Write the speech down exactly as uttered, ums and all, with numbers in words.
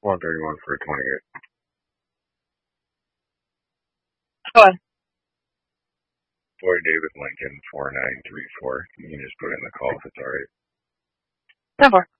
one thirty-one for twenty-eight. Go ahead. Floyd Davis Lincoln four nine three four. You can just put in the call if it's alright. ten four.